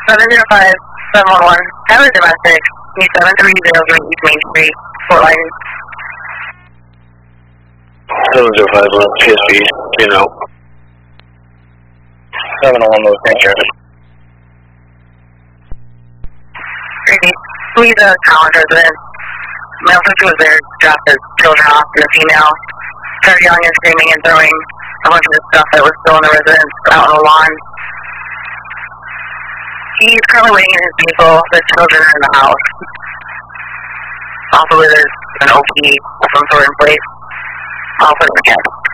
705-711, Tyler Domestic, 730 East Main Street, Fort Lyons. 705 PSP, you know. 711 Lewis, thank you. Please, Collins resident. Male sister was there, dropped his children off, and the female started yelling and screaming and throwing a bunch of the stuff that was still in the residence out on the lawn. He's currently waiting in his vehicle. The children are in the house. Also, there's an OP of some sort in place. I'll put him again.